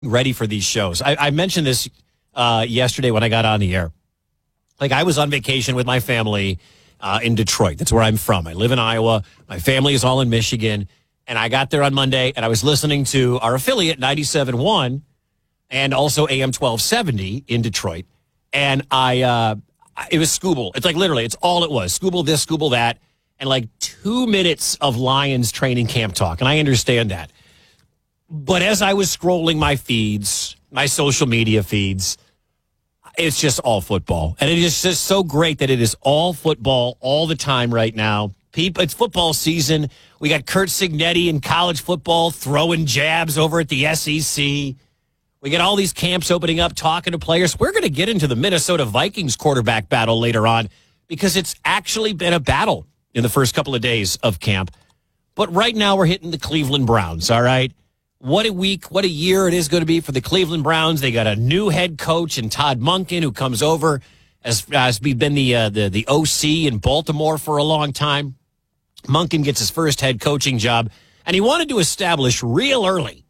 ready for these shows. I mentioned this yesterday when I got on the air. Like, I was on vacation with my family in Detroit. That's where I'm from. I live in Iowa. My family is all in Michigan. And I got there on Monday, and I was listening to our affiliate, 97.1, and also AM 1270 in Detroit. And it was Scooble. It's like literally, it's all it was. Scooble this, Scooble that, and like 2 minutes of Lions training camp talk. And I understand that. But as I was scrolling my feeds, my social media feeds, it's just all football. And it is just so great that it is all football all the time right now. It's football season. We got Curt Cignetti in college football throwing jabs over at the SEC. We got all these camps opening up, talking to players. We're going to get into the Minnesota Vikings quarterback battle later on because it's actually been a battle in the first couple of days of camp. But right now we're hitting the Cleveland Browns, all right? What a week, what a year it is going to be for the Cleveland Browns. They got a new head coach in Todd Monken who comes over as been the OC in Baltimore for a long time. Monken gets his first head coaching job, and he wanted to establish real early,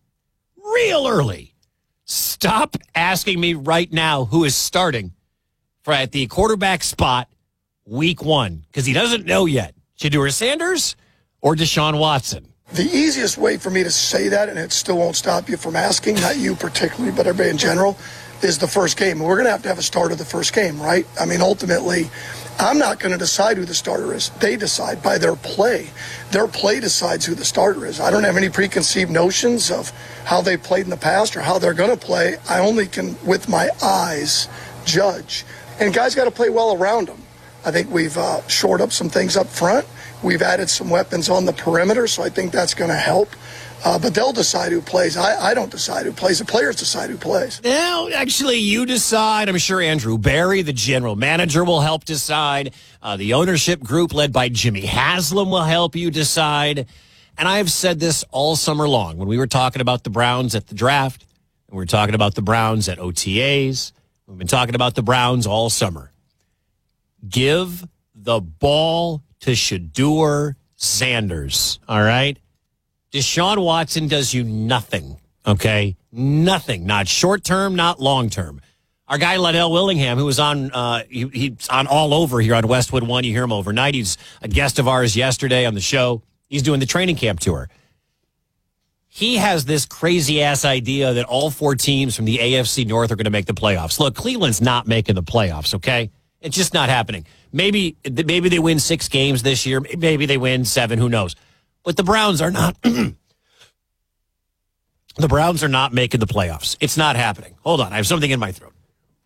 stop asking me right now who is starting at the quarterback spot week one, because he doesn't know yet. Shedeur Sanders or Deshaun Watson? The easiest way for me to say that, and it still won't stop you from asking, not you particularly, but everybody in general, is the first game. We're going to have a start of the first game, right? I mean, ultimately, I'm not going to decide who the starter is. They decide by their play. Their play decides who the starter is. I don't have any preconceived notions of how they played in the past or how they're going to play. I only can, with my eyes, judge. And guys got to play well around them. I think we've shored up some things up front. We've added some weapons on the perimeter, so I think that's going to help. But they'll decide who plays. I don't decide who plays. The players decide who plays. No, actually, you decide. I'm sure Andrew Barry, the general manager, will help decide. The ownership group led by Jimmy Haslam will help you decide. And I have said this all summer long when we were talking about the Browns at the draft, and we were talking about the Browns at OTAs. We've been talking about the Browns all summer. Give the ball to Shedeur Sanders, all right? Deshaun Watson does you nothing, okay? Nothing. Not short-term, not long-term. Our guy, Liddell Willingham, who was on, he's on all over here on Westwood One. You hear him overnight. He's a guest of ours yesterday on the show. He's doing the training camp tour. He has this crazy-ass idea that all four teams from the AFC North are going to make the playoffs. Look, Cleveland's not making the playoffs, okay? It's just not happening. Maybe they win 6 games this year. Maybe they win 7. Who knows? But the Browns are not. The Browns are not making the playoffs. It's not happening. Hold on. I have something in my throat.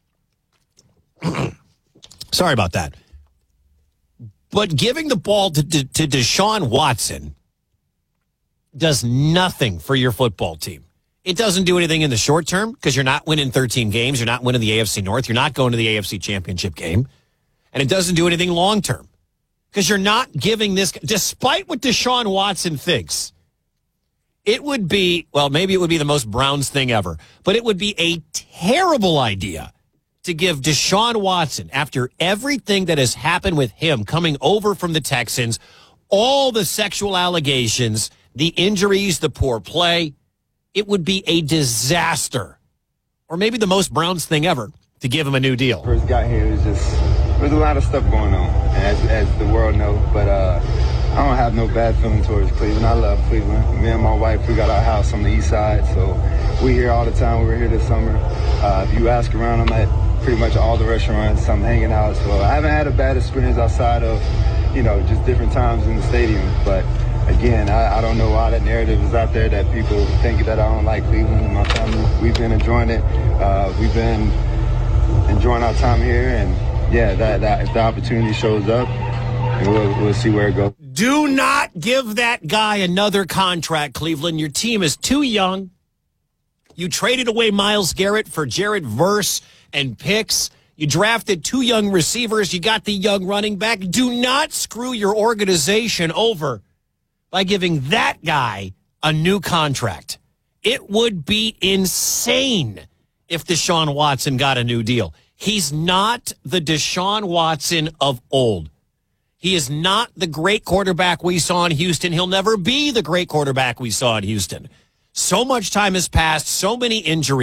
Sorry about that. But giving the ball to Deshaun Watson does nothing for your football team. It doesn't do anything in the short term because you're not winning 13 games. You're not winning the AFC North. You're not going to the AFC Championship game. And it doesn't do anything long term because you're not giving this, despite what Deshaun Watson thinks, it would be, well, maybe it would be the most Browns thing ever, but it would be a terrible idea to give Deshaun Watson, after everything that has happened with him coming over from the Texans, all the sexual allegations, the injuries, the poor play, it would be a disaster, or maybe the most Browns thing ever, to give him a new deal. First got here, there's a lot of stuff going on, as the world knows, but I don't have no bad feeling towards Cleveland. I love Cleveland. Me and my wife, we got our house on the east side, so we here all the time. We were here this summer. If you ask around, I'm at pretty much all the restaurants. I'm hanging out, so I haven't had a bad experience outside of, just different times in the stadium, but again, I don't know why that narrative is out there that people think that I don't like Cleveland. And my family, we've been enjoying it. We've been enjoying our time here. And, yeah, that if the opportunity shows up, we'll see where it goes. Do not give that guy another contract, Cleveland. Your team is too young. You traded away Myles Garrett for Jared Verse and picks. You drafted 2 young receivers. You got the young running back. Do not screw your organization over by giving that guy a new contract. It would be insane if Deshaun Watson got a new deal. He's not the Deshaun Watson of old. He is not the great quarterback we saw in Houston. He'll never be the great quarterback we saw in Houston. So much time has passed, so many injuries.